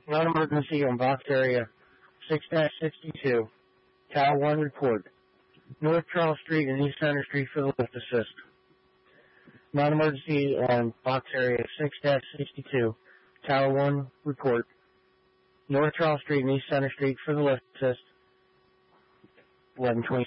Non-emergency on box area 6-62. Tower 1 report. North Charles Street and East Center Street for the lift assist. Non-emergency on box area 6-62. Tower 1 report. North Charles Street and East Center Street for the lift assist. 11:20.